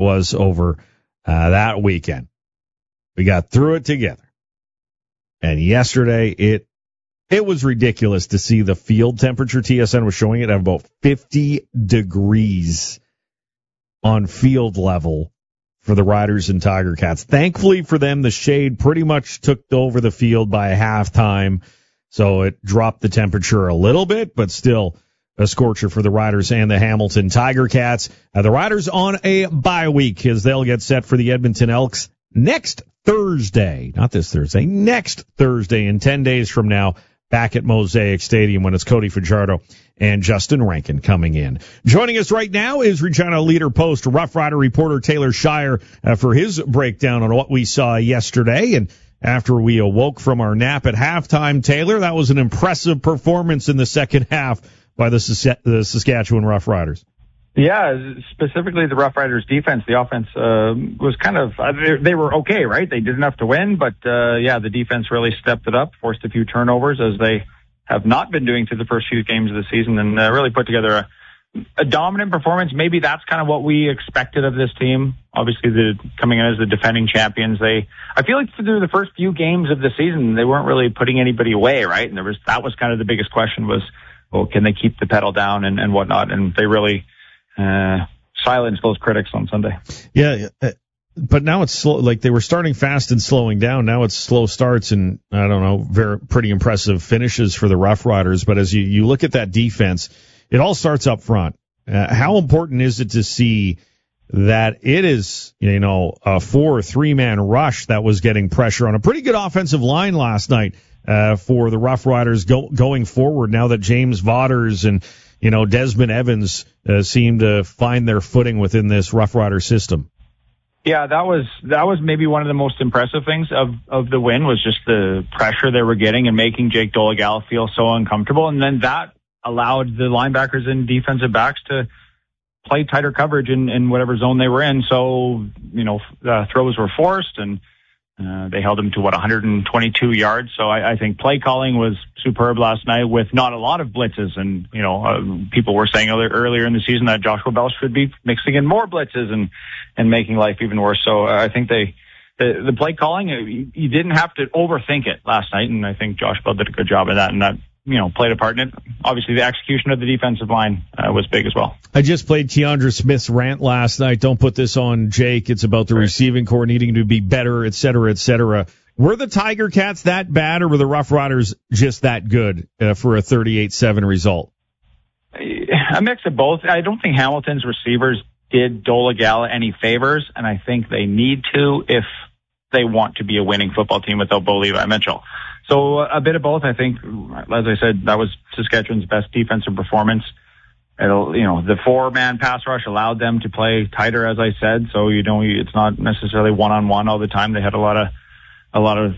was over that weekend. We got through it together. And yesterday, it was ridiculous to see the field temperature. TSN was showing it at about 50 degrees on field level for the Riders and Tiger Cats. Thankfully for them, the shade pretty much took over the field by halftime, so it dropped the temperature a little bit, but still a scorcher for the Riders and the Hamilton Tiger Cats. The Riders on a bye week as they'll get set for the Edmonton Elks next Thursday. Not this Thursday, next Thursday, in 10 days from now, back at Mosaic Stadium when it's Cody Fajardo and Justin Rankin coming in. Joining us right now is Regina Leader-Post Rough Rider reporter Taylor Shire for his breakdown on what we saw yesterday. And after we awoke from our nap at halftime, Taylor, that was an impressive performance in the second half by the Saskatchewan Rough Riders. Yeah, specifically the Rough Riders defense. The offense was kind of, they were okay, right? They did enough to win, but the defense really stepped it up, forced a few turnovers as they have not been doing through the first few games of the season, and really put together a dominant performance. Maybe that's kind of what we expected of this team. Obviously, coming in as the defending champions, I feel like through the first few games of the season, they weren't really putting anybody away, right? And that was kind of the biggest question was, well, can they keep the pedal down and whatnot? And they really silence those critics on Sunday. Yeah, but now it's slow. Like they were starting fast and slowing down. Now it's slow starts and I don't know, pretty impressive finishes for the Rough Riders. But as you look at that defense, it all starts up front. How important is it to see that it is, a 3-man rush that was getting pressure on a pretty good offensive line last night for the Rough Riders going forward now that James Vaughters and Desmond Evans seem to find their footing within this Rough Rider system. Yeah, that was maybe one of the most impressive things of the win was just the pressure they were getting and making Jake Dolegala feel so uncomfortable. And then that allowed the linebackers and defensive backs to play tighter coverage in whatever zone they were in. So, throws were forced and they held him to 122 yards. So I think play calling was superb last night with not a lot of blitzes. And, people were saying earlier in the season that Joshua Bell should be mixing in more blitzes and making life even worse. So I think the play calling, you didn't have to overthink it last night. And I think Josh Bell did a good job of that. And that, played a part in it. Obviously, the execution of the defensive line was big as well. I just played Keandra Smith's rant last night. Don't put this on Jake. It's about the receiving corps needing to be better, et cetera, et cetera. Were the Tiger Cats that bad, or were the Rough Riders just that good for a 38-7 result? A mix of both. I don't think Hamilton's receivers did Dolegala any favors, and I think they need to if they want to be a winning football team without Bo Levi Mitchell. So a bit of both. I think, as I said, that was Saskatchewan's best defensive performance. The 4-man pass rush allowed them to play tighter, as I said. So, it's not necessarily one-on-one all the time. They had a lot of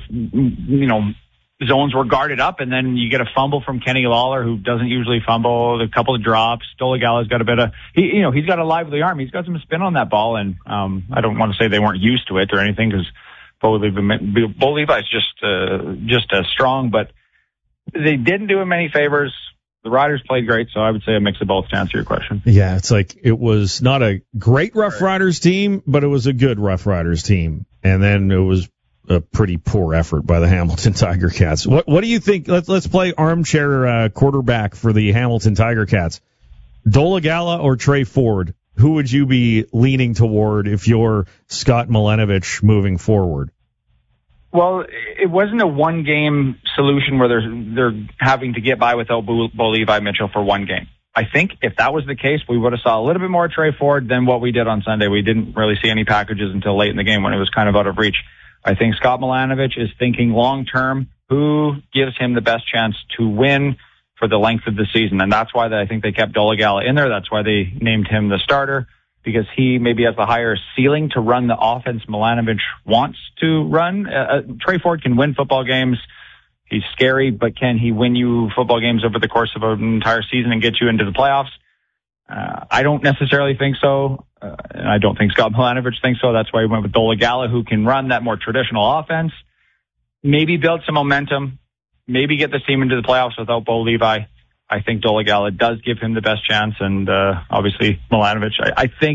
zones were guarded up, and then you get a fumble from Kenny Lawler, who doesn't usually fumble, a couple of drops. Dolegala's got a bit of, he's got a lively arm. He's got some spin on that ball, and I don't want to say they weren't used to it or anything, because Bo Levi's just as strong, but they didn't do him any favors. The Riders played great, so I would say a mix of both to answer your question. Yeah, it's like it was not a great Rough Riders team, but it was a good Rough Riders team. And then it was a pretty poor effort by the Hamilton Tiger Cats. What do you think? Let's play armchair quarterback for the Hamilton Tiger Cats. Dolegala or Trey Ford? Who would you be leaning toward if you're Scott Milenovich moving forward? Well, it wasn't a one-game solution where they're having to get by without Bo Levi Mitchell for one game. I think if that was the case, we would have saw a little bit more Trey Ford than what we did on Sunday. We didn't really see any packages until late in the game when it was kind of out of reach. I think Scott Milenovich is thinking long-term, who gives him the best chance to win for the length of the season. And that's why I think they kept Dolegala in there. That's why they named him the starter, because he maybe has the higher ceiling to run the offense Milenovich wants to run. Trey Ford can win football games. He's scary, but can he win you football games over the course of an entire season and get you into the playoffs? I don't necessarily think so. And I don't think Scott Milenovich thinks so. That's why we went with Dolegala, who can run that more traditional offense, maybe build some momentum, maybe get the team into the playoffs without Bo Levi. I think Dolegala does give him the best chance, and obviously Milenovich. I think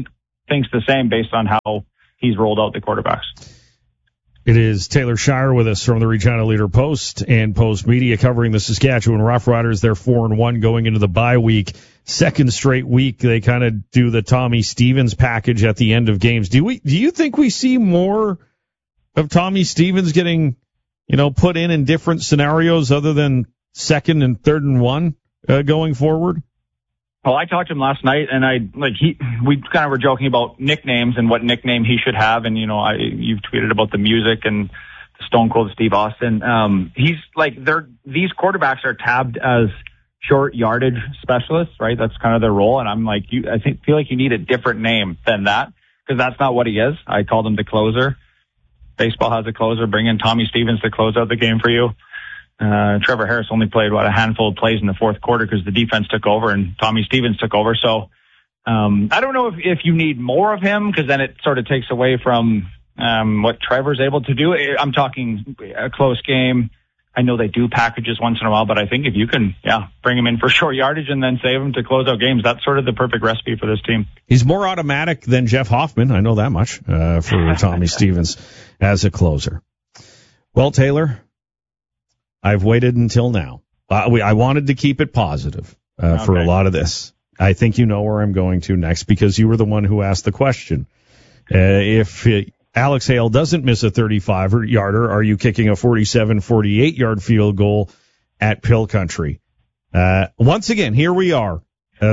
thinks the same based on how he's rolled out the quarterbacks. It is Taylor Shire with us from the Regina Leader-Post and Post Media covering the Saskatchewan Roughriders. They're 4-1 going into the bye week. Second straight week, they kind of do the Tommy Stevens package at the end of games. Do you think we see more of Tommy Stevens getting, put in different scenarios other than 2nd and 3rd and 1 going forward? Well, I talked to him last night, and we kind of were joking about nicknames and what nickname he should have. And you've tweeted about the music and the Stone Cold Steve Austin. He's these quarterbacks are tabbed as short yardage specialists, right? That's kind of their role. And I'm like, feel like you need a different name than that, because that's not what he is. I called him the closer. Baseball has a closer. Bring in Tommy Stevens to close out the game for you. Trevor Harris only played a handful of plays in the fourth quarter because the defense took over and Tommy Stevens took over. So I don't know if you need more of him, because then it sort of takes away from what Trevor's able to do. I'm talking a close game. I know they do packages once in a while, but I think if you can, bring him in for short yardage and then save him to close out games, that's sort of the perfect recipe for this team. He's more automatic than Jeff Hoffman. I know that much for Tommy Stevens as a closer. Well, Taylor, I've waited until now. I wanted to keep it positive for a lot of this. I think you know where I'm going to next, because you were the one who asked the question. If Alex Hale doesn't miss a 35-yarder, are you kicking a 47, 48-yard field goal at Pill Country? Once again, here we are,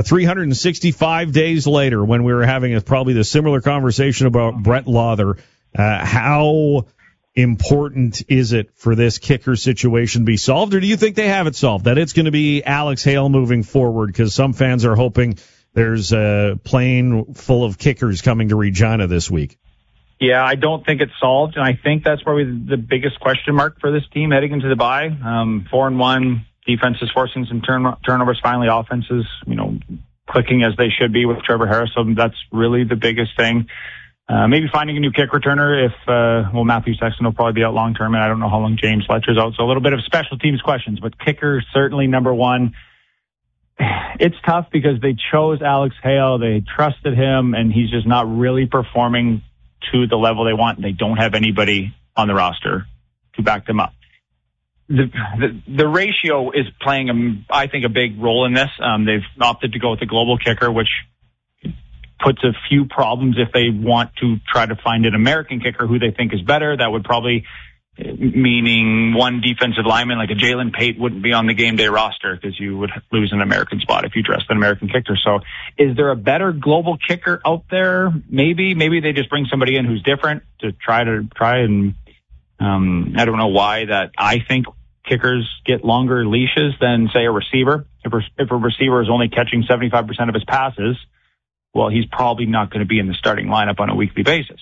365 days later, when we were having probably the similar conversation about Brett Lawther. How important is it for this kicker situation to be solved, or do you think they have it solved, that it's going to be Alex Hale moving forward? Because some fans are hoping there's a plane full of kickers coming to Regina this week. Yeah, I don't think it's solved, and I think that's probably the biggest question mark for this team heading into the bye. 4-1, defense is forcing some turnovers. Finally, offenses, clicking as they should be with Trevor Harris. So that's really the biggest thing. Maybe finding a new kick returner if Matthew Sexton will probably be out long term, and I don't know how long James Fletcher's out. So a little bit of special teams questions, but kicker certainly number one. It's tough because they chose Alex Hale, they trusted him, and he's just not really performing to the level they want. They don't have anybody on the roster to back them up. The ratio is playing, I think, a big role in this. They've opted to go with the global kicker, which puts a few problems if they want to try to find an American kicker who they think is better. That would probably meaning one defensive lineman like a Jalen Pate wouldn't be on the game day roster because you would lose an American spot if you dressed an American kicker. So is there a better global kicker out there? Maybe they just bring somebody in who's different to try and I don't know why that I think kickers get longer leashes than, say, a receiver. If a receiver is only catching 75% of his passes, well, he's probably not going to be in the starting lineup on a weekly basis.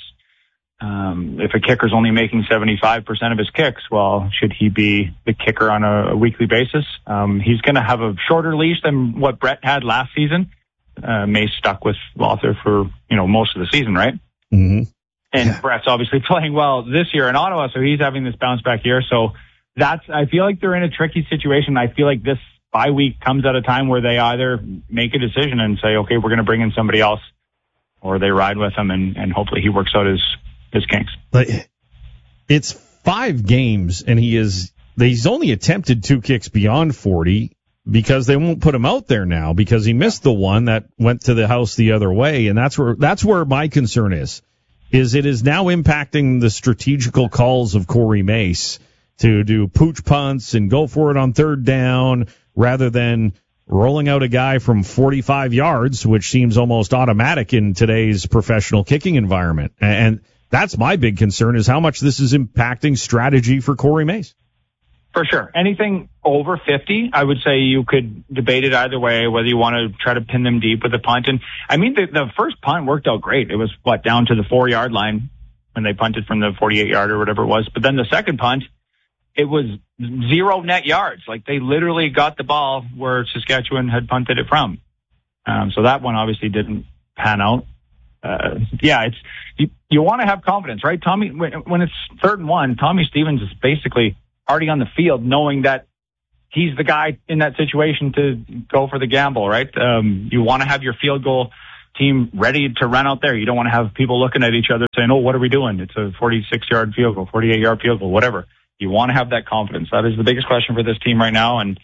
If a kicker's only making 75% of his kicks, well, should he be the kicker on a weekly basis? He's going to have a shorter leash than what Brett had last season. May stuck with Lawther for, most of the season, right? Mm-hmm. And Brett's obviously playing well this year in Ottawa, so he's having this bounce back year. So I feel like they're in a tricky situation. I feel like this bye week comes at a time where they either make a decision and say, okay, we're going to bring in somebody else, or they ride with him and hopefully he works out his kinks. But it's 5 games, and he's only attempted 2 kicks beyond 40 because they won't put him out there now because he missed the one that went to the house the other way, and that's where my concern is it is now impacting the strategical calls of Corey Mace to do pooch punts and go for it on third down rather than rolling out a guy from 45 yards, which seems almost automatic in today's professional kicking environment. And that's my big concern, is how much this is impacting strategy for Corey Mace. For sure. Anything over 50, I would say you could debate it either way, whether you want to try to pin them deep with a punt. And I mean, the first punt worked out great. It was down to the 4-yard line when they punted from the 48-yard or whatever it was. But then the second punt, it was 0 net yards. Like, they literally got the ball where Saskatchewan had punted it from. So that one obviously didn't pan out. It's you want to have confidence, right? Tommy, when it's 3rd and 1, Tommy Stevens is basically already on the field knowing that he's the guy in that situation to go for the gamble, right? You want to have your field goal team ready to run out there. You don't want to have people looking at each other saying, oh, what are we doing? It's a 46-yard field goal, 48-yard field goal, whatever. You want to have that confidence. That is the biggest question for this team right now. And,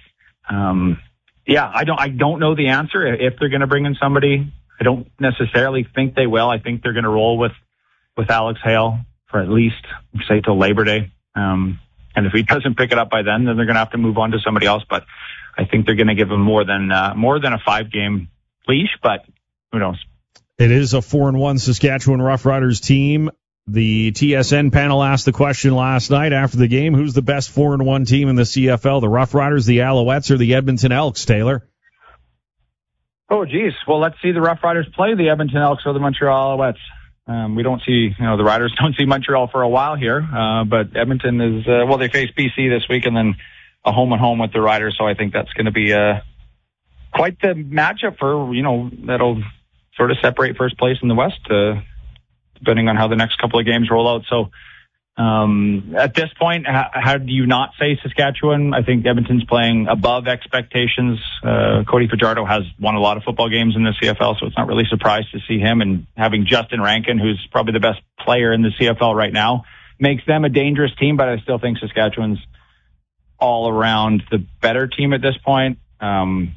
I don't know the answer if they're going to bring in somebody. I don't necessarily think they will. I think they're going to roll with Alex Hale for at least, say, till Labor Day. And if he doesn't pick it up by then they're going to have to move on to somebody else. But I think they're going to give him more than a 5-game leash, but who knows? It is a 4-1 Saskatchewan Roughriders team. The TSN panel asked the question last night after the game, who's the best 4-1 team in the CFL, the Roughriders, the Alouettes, or the Edmonton Elks, Taylor? Oh, geez. Well, let's see the Roughriders play the Edmonton Elks or the Montreal Alouettes. We don't see, the Riders don't see Montreal for a while here, but Edmonton is, they face BC this week and then a home-and-home with the Riders, so I think that's going to be quite the matchup for, that'll sort of separate first place in the West, depending on how the next couple of games roll out. So at this point, how do you not say Saskatchewan? I think Edmonton's playing above expectations. Cody Fajardo has won a lot of football games in the CFL, so it's not really surprised to see him. And having Justin Rankin, who's probably the best player in the CFL right now, makes them a dangerous team, but I still think Saskatchewan's all around the better team at this point. And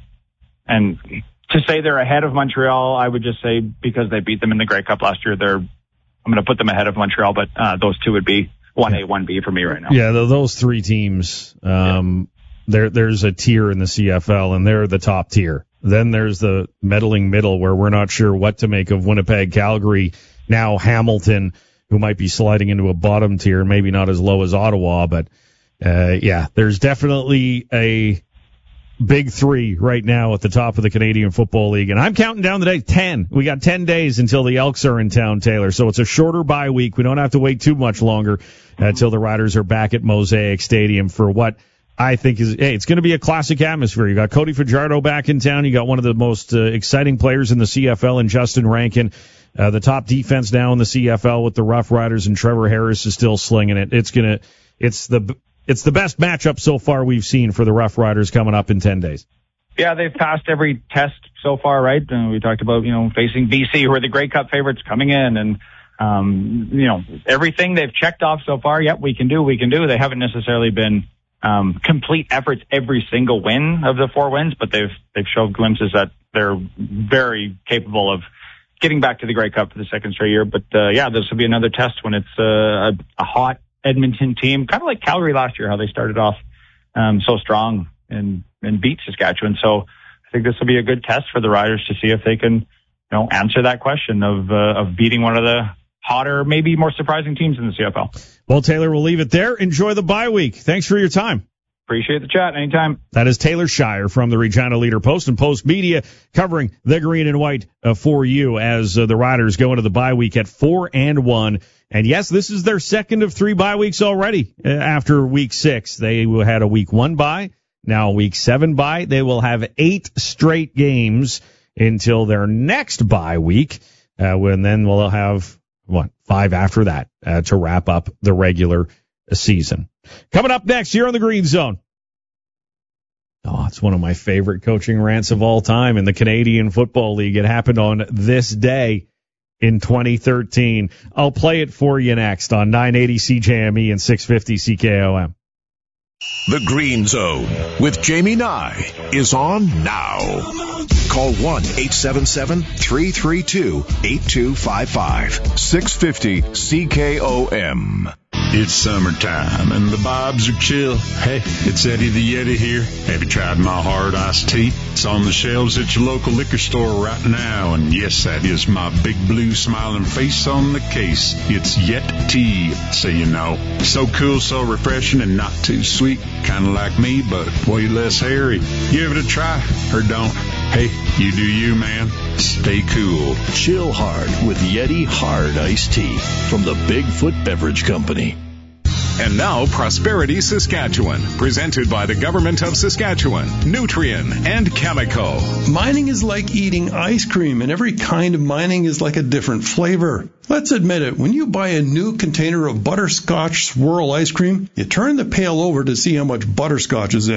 to say they're ahead of Montreal, I would just say because they beat them in the Grey Cup last year, I'm going to put them ahead of Montreal, but those two would be 1A, 1B for me right now. Yeah, those three teams, there's a tier in the CFL, and they're the top tier. Then there's the meddling middle where we're not sure what to make of Winnipeg, Calgary, now Hamilton, who might be sliding into a bottom tier, maybe not as low as Ottawa, but there's definitely a big three right now at the top of the Canadian Football League. And I'm counting down the days. 10. We got 10 days until the Elks are in town, Taylor. So it's a shorter bye week. We don't have to wait too much longer until the Riders are back at Mosaic Stadium for what I think is, it's going to be a classic atmosphere. You got Cody Fajardo back in town. You got one of the most exciting players in the CFL in Justin Rankin. The top defense now in the CFL with the Rough Riders, and Trevor Harris is still slinging it. It's the best matchup so far we've seen for the Rough Riders coming up in 10 days. Yeah, they've passed every test so far, right? We talked about, facing BC, who are the Grey Cup favorites coming in, and, everything they've checked off so far, yep, we can do. They haven't necessarily been complete efforts every single win of the 4 wins, but they've showed glimpses that they're very capable of getting back to the Grey Cup for the second straight year. But, this will be another test when it's a hot Edmonton team, kind of like Calgary last year, how they started off so strong and beat Saskatchewan. So I think this will be a good test for the Riders to see if they can, answer that question of beating one of the hotter, maybe more surprising teams in the CFL. Well, Taylor, we'll leave it there. Enjoy the bye week. Thanks for your time. Appreciate the chat. Anytime. That is Taylor Shire from the Regina Leader Post and Post Media, covering the green and white for you as the Riders go into the bye week at 4-1. And yes, this is their second of 3 bye weeks already after week 6. They had a week 1 bye, now a week 7 bye. They will have 8 straight games until their next bye week, when then we'll have 5 after that to wrap up the regular season. Coming up next here on the Green Zone. Oh, it's one of my favorite coaching rants of all time in the Canadian Football League. It happened on this day in 2013. I'll play it for you next on 980 CJME and 650 CKOM. The Green Zone with Jamie Nye is on now. Call 1-877-332-8255. 650 CKOM. It's summertime and the vibes are chill. Hey, it's Eddie the Yeti here. Have you tried my hard iced tea? It's on the shelves at your local liquor store right now. And yes, that is my big blue smiling face on the case. It's Yet Tea, so you know. So cool, so refreshing, and not too sweet. Kind of like me, but way less hairy. Give it a try, or don't. Hey, you do you, man. Stay cool. Chill hard with Yeti Hard Iced Tea from the Bigfoot Beverage Company. And now, Prosperity Saskatchewan, presented by the Government of Saskatchewan, Nutrien, and Chemical. Mining is like eating ice cream, and every kind of mining is like a different flavor. Let's admit it, when you buy a new container of butterscotch swirl ice cream, you turn the pail over to see how much butterscotch is in it.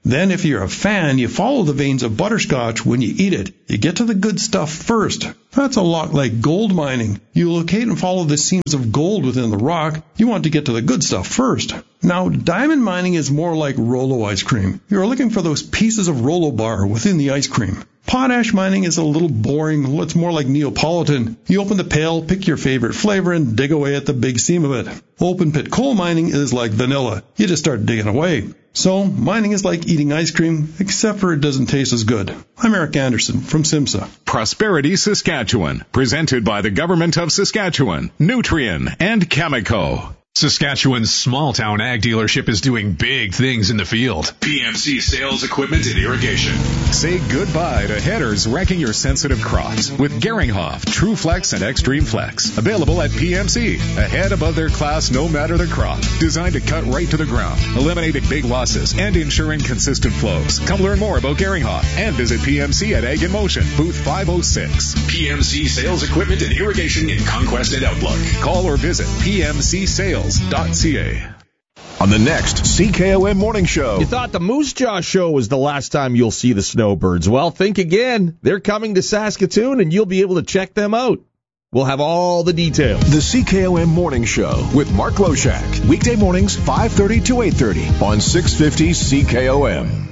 Then if you're a fan, you follow the veins of butterscotch when you eat it. You get to the good stuff first. That's a lot like gold mining. You locate and follow the seams of gold within the rock. You want to get to the good stuff first. Now, diamond mining is more like Rolo ice cream. You're looking for those pieces of Rolo bar within the ice cream. Potash mining is a little boring. It's more like Neapolitan. You open the pail, pick your favorite flavor, and dig away at the big seam of it. Open pit coal mining is like vanilla. You just start digging away. So, mining is like eating ice cream, except for it doesn't taste as good. I'm Eric Anderson from SIMSA. Prosperity Saskatchewan, presented by the Government of Saskatchewan, Nutrien, and Cameco. Saskatchewan's small-town ag dealership is doing big things in the field. PMC Sales Equipment and Irrigation. Say goodbye to headers wrecking your sensitive crops with Geringhoff, TrueFlex, and Extreme Flex. Available at PMC. A head above their class no matter the crop. Designed to cut right to the ground, eliminating big losses and ensuring consistent flows. Come learn more about Geringhoff and visit PMC at Ag in Motion, booth 506. PMC Sales Equipment and Irrigation in Conquest and Outlook. Call or visit PMCSales.ca. On the next CKOM Morning Show. You thought the Moose Jaw Show was the last time you'll see the snowbirds. Well, think again. They're coming to Saskatoon, and you'll be able to check them out. We'll have all the details. The CKOM Morning Show with Mark Loshak. Weekday mornings, 5:30 to 8:30 on 650 CKOM.